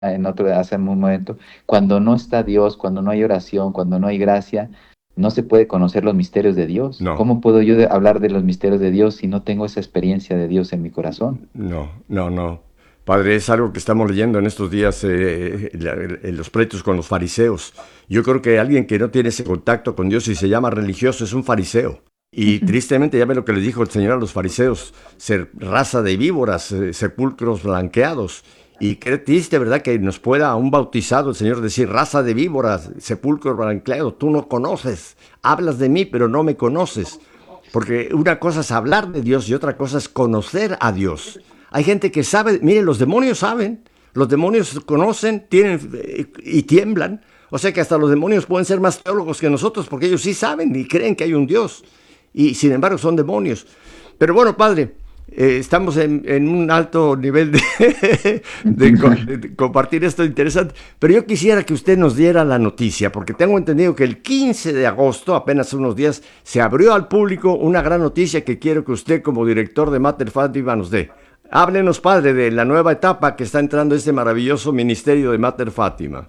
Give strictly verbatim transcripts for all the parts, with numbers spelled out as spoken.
en otro, hace un momento, cuando no está Dios, cuando no hay oración, cuando no hay gracia, no se puede conocer los misterios de Dios. No, ¿Cómo puedo yo de- hablar de los misterios de Dios si no tengo esa experiencia de Dios en mi corazón? no, no, no. Padre, es algo que estamos leyendo en estos días, eh, la- eh, los pleitos con los fariseos. Yo creo que alguien que no tiene ese contacto con Dios y se llama religioso es un fariseo. Y tristemente ya ve lo que le dijo el Señor a los fariseos, ser raza de víboras, eh, sepulcros blanqueados. Y qué triste, ¿verdad? Que nos pueda a un bautizado el Señor decir, raza de víboras, sepulcro blanqueado, tú no conoces, hablas de mí, pero no me conoces. Porque una cosa es hablar de Dios y otra cosa es conocer a Dios. Hay gente que sabe, miren, los demonios saben, los demonios conocen, tienen eh, y tiemblan. O sea que hasta los demonios pueden ser más teólogos que nosotros porque ellos sí saben y creen que hay un Dios. Y sin embargo son demonios. Pero bueno, Padre, eh, estamos en, en, un alto nivel de, de, de, compartir esto interesante, pero yo quisiera que usted nos diera la noticia, porque tengo entendido que el quince de agosto, apenas unos días, se abrió al público una gran noticia que quiero que usted como director de Mater Fátima nos dé. Háblenos, Padre, de la nueva etapa que está entrando este maravilloso ministerio de Mater Fátima.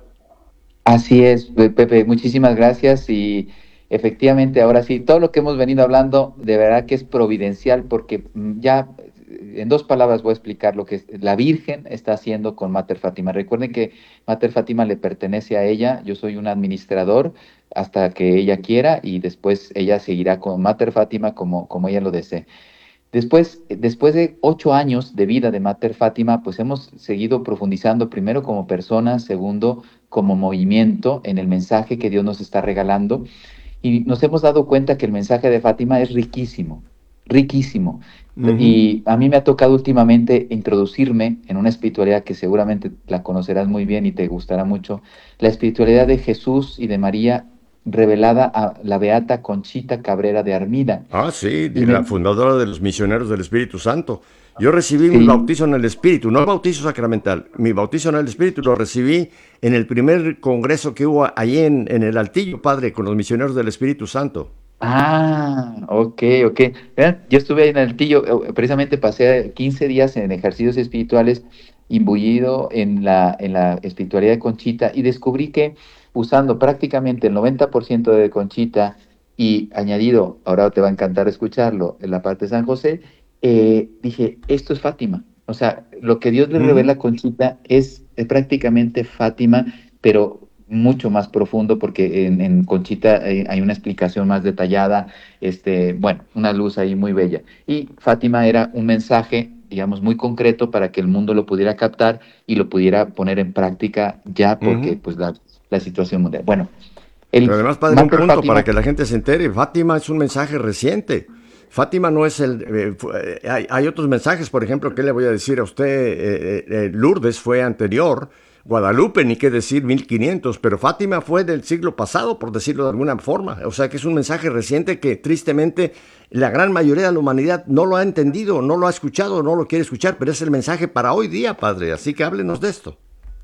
Así es, Pe- Pepe, muchísimas gracias y efectivamente ahora sí, todo lo que hemos venido hablando de verdad que es providencial porque mm, ya eh, en dos palabras voy a explicar lo que es- la Virgen está haciendo con Mater Fátima. Recuerden que Mater Fátima le pertenece a ella, yo soy un administrador hasta que ella quiera y después ella seguirá con Mater Fátima como, como ella lo desee. Después, después de ocho años de vida de Mater Fátima, pues hemos seguido profundizando primero como personas, segundo como movimiento en el mensaje que Dios nos está regalando y nos hemos dado cuenta que el mensaje de Fátima es riquísimo, riquísimo. Uh -huh. Y a mí me ha tocado últimamente introducirme en una espiritualidad que seguramente la conocerás muy bien y te gustará mucho, la espiritualidad de Jesús y de María revelada a la beata Conchita Cabrera de Armida. Ah, sí, Y la me, fundadora de los misioneros del Espíritu Santo. Yo recibí mi sí, bautizo en el Espíritu, no el bautizo sacramental. Mi bautizo en el Espíritu lo recibí en el primer congreso que hubo allí en, en el Altillo, Padre, con los misioneros del Espíritu Santo. ah, ok, ok. Vean, yo estuve ahí en el Tillo, eh, precisamente pasé quince días en ejercicios espirituales, imbuyido en la, en la espiritualidad de Conchita y descubrí que usando prácticamente el noventa por ciento de Conchita y añadido, ahora te va a encantar escucharlo, en la parte de San José, eh, dije, esto es Fátima. O sea, lo que Dios le Uh -huh. revela a Conchita es, es prácticamente Fátima, pero mucho más profundo porque en, en Conchita eh, hay una explicación más detallada, este, bueno, una luz ahí muy bella. Y Fátima era un mensaje, digamos, muy concreto para que el mundo lo pudiera captar y lo pudiera poner en práctica ya Uh porque -huh. pues la, la situación mundial. Bueno, Pero el además, Padre, un Mater punto para Fátima, que la gente se entere. Fátima es un mensaje reciente. Fátima no es el... eh, fue- eh, hay, hay otros mensajes, por ejemplo, ¿qué le voy a decir a usted? Eh, eh, eh, Lourdes fue anterior. Guadalupe, ni qué decir, mil quinientos, pero Fátima fue del siglo pasado, por decirlo de alguna forma. O sea que es un mensaje reciente que tristemente la gran mayoría de la humanidad no lo ha entendido, no lo ha escuchado, no lo quiere escuchar, pero es el mensaje para hoy día, Padre. Así que háblenos de esto.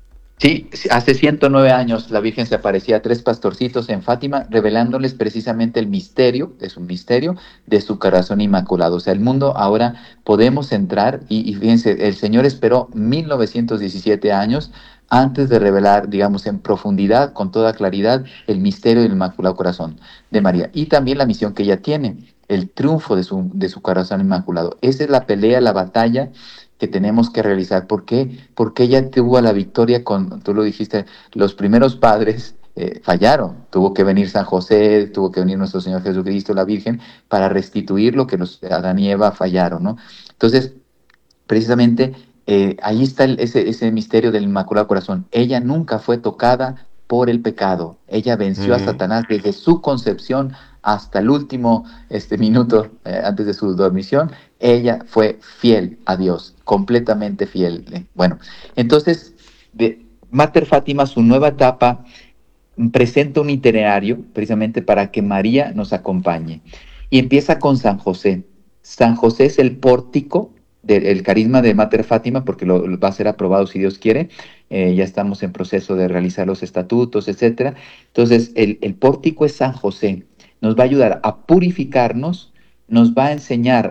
sí, sí, hace ciento nueve años la Virgen se aparecía a tres pastorcitos en Fátima, revelándoles precisamente el misterio, es un misterio, de su corazón inmaculado. O sea, el mundo ahora podemos entrar y, y fíjense, el Señor esperó mil novecientos diecisiete años antes de revelar, digamos, en profundidad, con toda claridad, el misterio del Inmaculado Corazón de María. Y también la misión que ella tiene, el triunfo de su, de su corazón inmaculado. Esa es la pelea, la batalla que tenemos que realizar. ¿Por qué? Porque ella tuvo la victoria con, tú lo dijiste, los primeros padres eh, fallaron. Tuvo que venir San José, tuvo que venir nuestro Señor Jesucristo, la Virgen, para restituir lo que los Adán y Eva fallaron, ¿no? Entonces, precisamente eh, ahí está el- ese, ese misterio del Inmaculado Corazón. Ella nunca fue tocada por el pecado. Ella venció a Ujú. Satanás desde su concepción hasta el último este, minuto eh, antes de su dormición. Ella fue fiel a Dios, completamente fiel. eh. Bueno, entonces, de Mater Fátima, su nueva etapa, presenta un itinerario precisamente para que María nos acompañe. Y empieza con San José. San José es el pórtico del carisma de Mater Fátima, porque lo, lo va a ser aprobado si Dios quiere. Eh, ya estamos en proceso de realizar los estatutos, etcétera. Entonces, el, el pórtico es San José. Nos va a ayudar a purificarnos, nos va a enseñar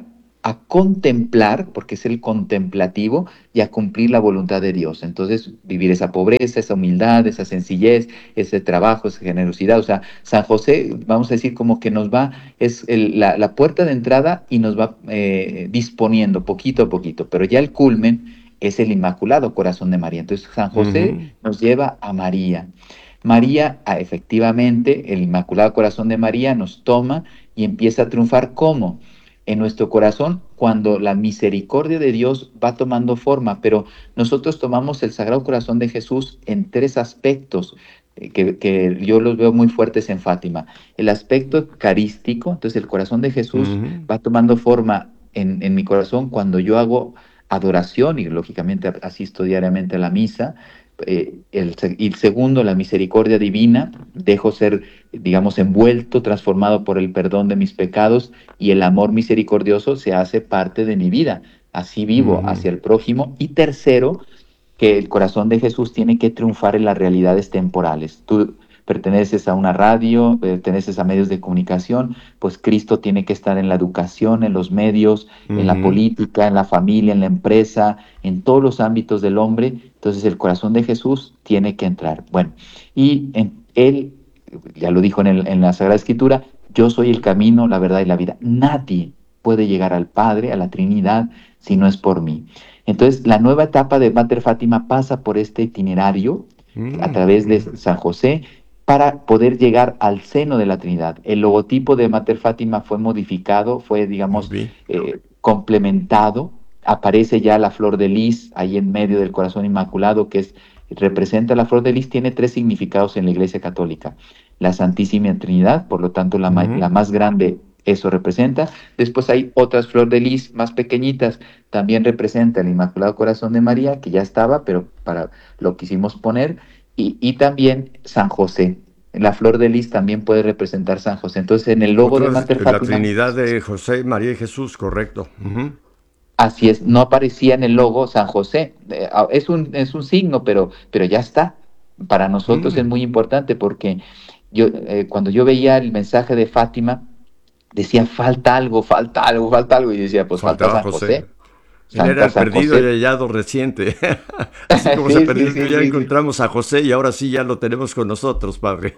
a contemplar, porque es el contemplativo, y a cumplir la voluntad de Dios. Entonces, vivir esa pobreza, esa humildad, esa sencillez, ese trabajo, esa generosidad. O sea, San José, vamos a decir, como que nos va, es el- la, la puerta de entrada y nos va eh, disponiendo poquito a poquito, pero ya el culmen es el Inmaculado Corazón de María. Entonces, San José Ujú. nos lleva a María. María, ah, efectivamente, el Inmaculado Corazón de María nos toma y empieza a triunfar. ¿Cómo? En nuestro corazón, cuando la misericordia de Dios va tomando forma, pero nosotros tomamos el Sagrado Corazón de Jesús en tres aspectos eh, que, que yo los veo muy fuertes en Fátima. El aspecto eucarístico, entonces el corazón de Jesús Ujú. va tomando forma en, en mi corazón cuando yo hago adoración y lógicamente asisto diariamente a la misa. Eh, el, se- y segundo, la misericordia divina, dejo ser, digamos, envuelto, transformado por el perdón de mis pecados y el amor misericordioso se hace parte de mi vida. Así vivo Ujú. hacia el prójimo. Y tercero, que el corazón de Jesús tiene que triunfar en las realidades temporales. Tú perteneces a una radio, perteneces a medios de comunicación, pues Cristo tiene que estar en la educación, en los medios, en la Ujú. política, en la familia, en la empresa, en todos los ámbitos del hombre. Entonces el corazón de Jesús tiene que entrar. Bueno, y en él, ya lo dijo en, el- en la Sagrada Escritura, yo soy el camino, la verdad y la vida. Nadie puede llegar al Padre, a la Trinidad, si no es por mí. Entonces, la nueva etapa de Mater Fátima pasa por este itinerario a Mm. través de San José para poder llegar al seno de la Trinidad. El logotipo de Mater Fátima fue modificado, fue, Lo digamos, vi. eh, complementado. Aparece ya la flor de lis ahí en medio del corazón inmaculado, que es, representa la flor de lis, tiene tres significados en la Iglesia Católica. La Santísima Trinidad, por lo tanto, la, ma- la Ujú. más grande, eso representa. Después hay otras flor de lis más pequeñitas, también representa el Inmaculado Corazón de María, que ya estaba, pero para lo quisimos poner, y, y también San José. La flor de lis también puede representar San José. Entonces, en el logo de Otras, Mater la Fátima, Trinidad de José, María y Jesús, correcto. Ujú. así es, no aparecía en el logo San José. Eh, ah, es un, es un signo, pero, pero ya está. Para nosotros es Mm. muy importante porque yo, eh, cuando yo veía el mensaje de Fátima, decía, falta algo, falta algo, falta algo. Y decía, pues falta Faltaba San José. José. Él era Santa el San perdido y José. hallado reciente. Así como se Sí, sí, perdió, sí, ya sí, sí. encontramos a José y ahora sí ya lo tenemos con nosotros, Padre.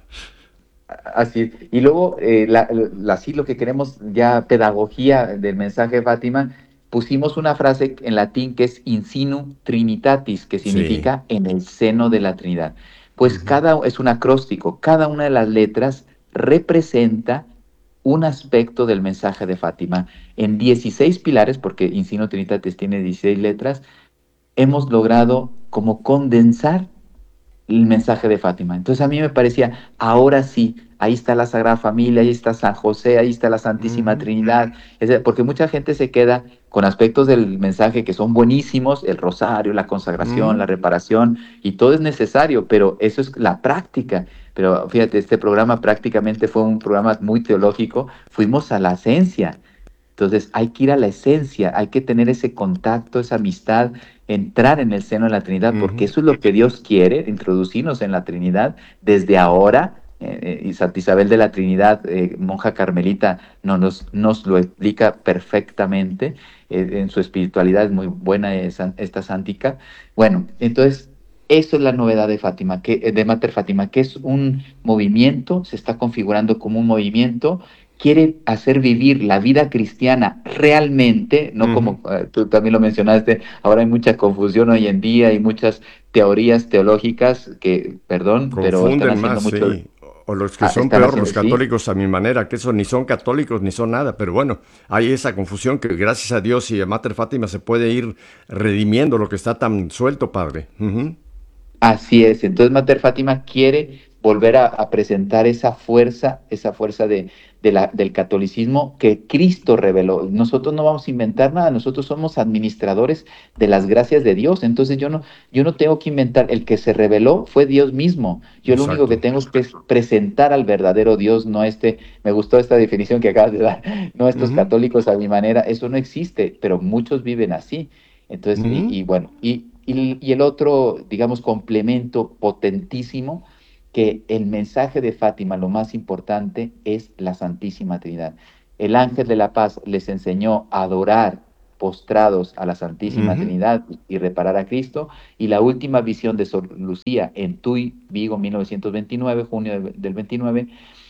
Así es. Y luego, eh, la, la- así lo que queremos, ya pedagogía del mensaje de Fátima, pusimos una frase en latín que es insinu trinitatis, que Sí. significa en el seno de la Trinidad. Pues Ujú. cada, es un acróstico, cada una de las letras representa un aspecto del mensaje de Fátima. En dieciséis pilares, porque insinu trinitatis tiene dieciséis letras, hemos logrado como condensar el mensaje de Fátima. Entonces a mí me parecía, ahora sí, ahí está la Sagrada Familia, ahí está San José, ahí está la Santísima Ujú. Trinidad. Es de- porque mucha gente se queda con aspectos del mensaje que son buenísimos, el rosario, la consagración, la Ujú. reparación, y todo es necesario, pero eso es la práctica. Pero fíjate, este programa prácticamente fue un programa muy teológico, fuimos a la esencia. Entonces hay que ir a la esencia, hay que tener ese contacto, esa amistad, entrar en el seno de la Trinidad, porque Ujú. eso es lo que Dios quiere, introducirnos en la Trinidad desde ahora. Eh, eh, y Santa Isabel de la Trinidad, eh, monja carmelita, no, nos, nos lo explica perfectamente. Eh, en su espiritualidad es muy buena esa- esta sántica. Bueno, entonces eso es la novedad de Fátima, que, eh, de Mater Fátima, que es un movimiento, se está configurando como un movimiento, quiere hacer vivir la vida cristiana realmente, no Ujú. como eh, tú también lo mencionaste, ahora hay mucha confusión hoy en día y muchas teorías teológicas que, perdón, pero están Confunden haciendo más, mucho, sí. O los que ah, son están peor, los haciendo, sí, católicos a mi manera, que eso ni son católicos ni son nada, pero bueno, hay esa confusión que gracias a Dios y a Mater Fátima se puede ir redimiendo lo que está tan suelto, Padre. Ujú. así es. Entonces Mater Fátima quiere volver a, a presentar esa fuerza, esa fuerza de, de la, del catolicismo que Cristo reveló. Nosotros no vamos a inventar nada, nosotros somos administradores de las gracias de Dios. Entonces yo no, yo no tengo que inventar, el que se reveló fue Dios mismo. Yo lo único que Exacto. tengo es que presentar al verdadero Dios, no este, me gustó esta definición que acabas de dar, no estos Ujú. católicos a mi manera, eso no existe, pero muchos viven así. Entonces, y, Ujú. y bueno, y, y, y el otro, digamos, complemento potentísimo, que el mensaje de Fátima, lo más importante, es la Santísima Trinidad. el ángel de la paz les enseñó a adorar postrados a la Santísima Ujú. Trinidad y reparar a Cristo, y la última visión de Sor Lucía en Tuy, Vigo, mil novecientos veintinueve, junio del, del veintinueve,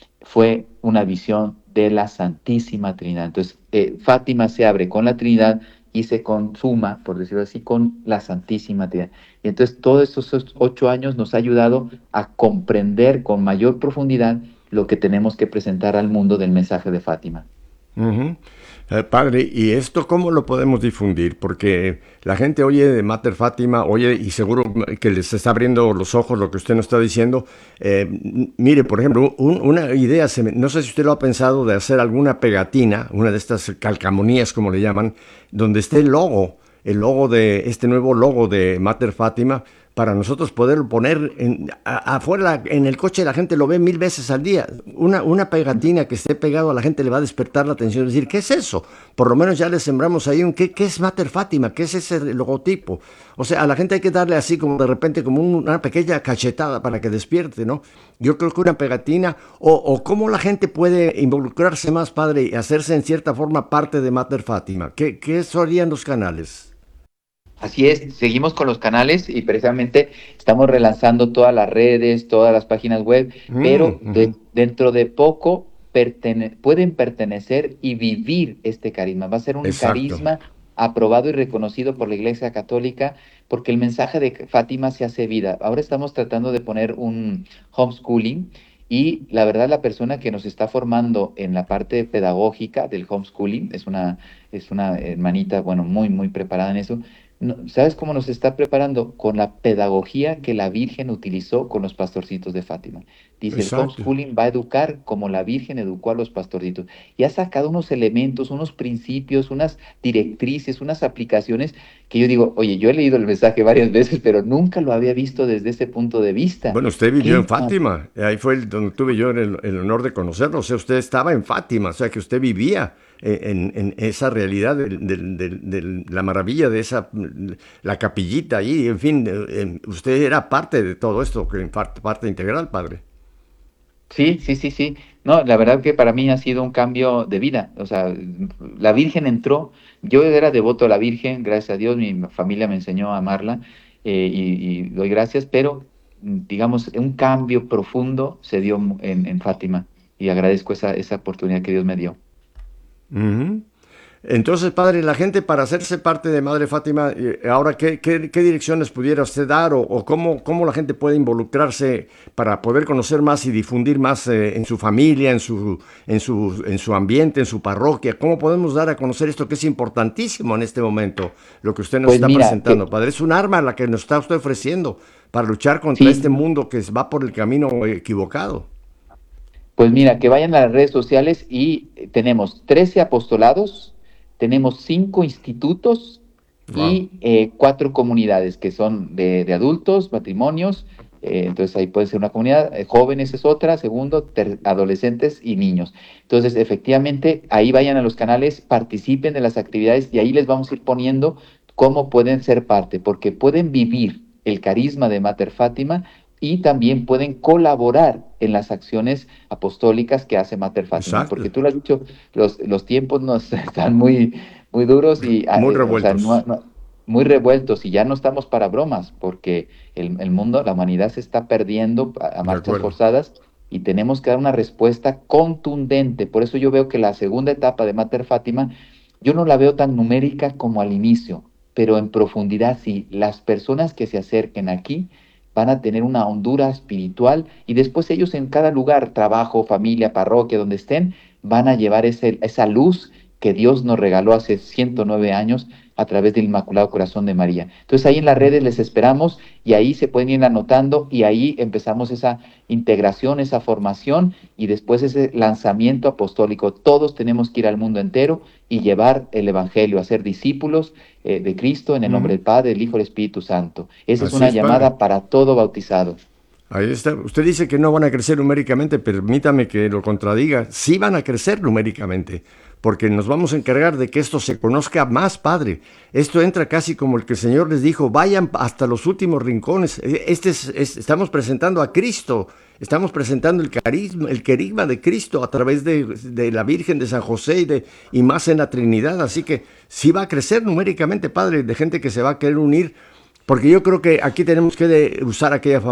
fue una visión de la Santísima Trinidad. Entonces, eh, Fátima se abre con la Trinidad y se consuma, por decirlo así, con la Santísima Trinidad. Y entonces, todos esos ocho años nos ha ayudado a comprender con mayor profundidad lo que tenemos que presentar al mundo del mensaje de Fátima. Ujú. Eh, padre, ¿y esto cómo lo podemos difundir? Porque la gente oye de Mater Fátima, oye, y seguro que les está abriendo los ojos lo que usted nos está diciendo. Eh, m- mire, por ejemplo, un- una idea, se me- no sé si usted lo ha pensado, de hacer alguna pegatina, una de estas calcamonías, como le llaman, donde esté el logo, el logo de, este nuevo logo de Mater Fátima, para nosotros poderlo poner en, a- afuera en el coche. La gente lo ve mil veces al día. Una, una pegatina que esté pegado a la gente le va a despertar la atención, decir, ¿qué es eso? Por lo menos ya le sembramos ahí un, ¿qué, qué es Mater Fátima? ¿Qué es ese logotipo? O sea, a la gente hay que darle así como de repente como un- una pequeña cachetada para que despierte, ¿no? Yo creo que una pegatina, o, o cómo la gente puede involucrarse más, padre, y hacerse en cierta forma parte de Mater Fátima. ¿Qué, qué serían los canales? Así es, seguimos con los canales y precisamente estamos relanzando todas las redes, todas las páginas web, Mm, pero de- ujú. dentro de poco pertene- pueden pertenecer y vivir este carisma. Va a ser un Exacto, carisma aprobado y reconocido por la Iglesia Católica porque el mensaje de Fátima se hace vida. Ahora estamos tratando de poner un homeschooling y la verdad la persona que nos está formando en la parte pedagógica del homeschooling es una, es una hermanita, bueno, muy, muy preparada en eso. No, ¿sabes cómo nos está preparando? Con la pedagogía que la Virgen utilizó con los pastorcitos de Fátima. Dice, el exacto. homeschooling va a educar como la Virgen educó a los pastorcitos. Y ha sacado unos elementos, unos principios, unas directrices, unas aplicaciones que yo digo, oye, yo he leído el mensaje varias veces, pero nunca lo había visto desde ese punto de vista. Bueno, usted vivió en Qué Fátima, ahí fue el- donde tuve yo el, el honor de conocerlo, o sea, usted estaba en Fátima, o sea, que usted vivía eh, en, en esa realidad de, de- de- de la maravilla de esa, la capillita ahí, en fin, eh, eh, usted era parte de todo esto, que en parte, parte integral, padre. Sí, sí, sí, sí. No, la verdad que para mí ha sido un cambio de vida. O sea, la Virgen entró, yo era devoto a la Virgen, gracias a Dios, mi familia me enseñó a amarla, eh, y, y doy gracias, pero mm, digamos, un cambio profundo se dio en, en Fátima y agradezco esa, esa oportunidad que Dios me dio. Ujú. Entonces, padre, la gente para hacerse parte de Madre Fátima, eh, ahora, ¿qué, qué, qué direcciones pudiera usted dar o, o cómo, cómo la gente puede involucrarse para poder conocer más y difundir más eh, en su familia, en su, en su, en su ambiente, en su parroquia? ¿Cómo podemos dar a conocer esto que es importantísimo en este momento, lo que usted nos Pues está mira, presentando, que padre? Es un arma la que nos está usted ofreciendo para luchar contra este sí, mundo que va por el camino equivocado. pues mira, que vayan a las redes sociales y eh, tenemos trece apostolados, tenemos cinco institutos Wow. y eh, cuatro comunidades que son de, de adultos, matrimonios. Eh, entonces ahí puede ser una comunidad, eh, jóvenes es otra, segundo, ter- adolescentes y niños. Entonces, efectivamente, ahí vayan a los canales, participen de las actividades y ahí les vamos a ir poniendo cómo pueden ser parte, porque pueden vivir el carisma de Mater Fátima y también pueden colaborar en las acciones apostólicas que hace Mater Fátima, porque Exacto. tú lo has dicho, los, los tiempos nos están muy, muy duros y, ah, Muy eh, o sea, no, revueltos. no- muy revueltos y ya no estamos para bromas, porque el, el mundo, la humanidad se está perdiendo a, a De marchas acuerdo. forzadas y tenemos que dar una respuesta contundente. Por eso yo veo que la segunda etapa de Mater Fátima, yo no la veo tan numérica como al inicio, pero en profundidad sí. Las personas que se acerquen aquí van a tener una hondura espiritual y después ellos en cada lugar, trabajo, familia, parroquia, donde estén, van a llevar ese, esa luz que Dios nos regaló hace ciento nueve años a través del Inmaculado Corazón de María. Entonces ahí en las redes les esperamos y ahí se pueden ir anotando y ahí empezamos esa integración, esa formación y después ese lanzamiento apostólico. Todos tenemos que ir al mundo entero y llevar el Evangelio, hacer discípulos eh, de Cristo en el nombre Ujú. del Padre, del Hijo y del Espíritu Santo. Esa es Así una es, padre. llamada para todo bautizado. Ahí está. Usted dice que no van a crecer numéricamente, permítame que lo contradiga. Sí van a crecer numéricamente, porque nos vamos a encargar de que esto se conozca más, Padre. Esto entra casi como el que el Señor les dijo, vayan hasta los últimos rincones. Este es, es, estamos presentando a Cristo, estamos presentando el carisma, el querigma de Cristo a través de, de la Virgen de San José y, de, y más en la Trinidad. Así que sí va a crecer numéricamente, Padre, de gente que se va a querer unir, porque yo creo que aquí tenemos que de usar aquella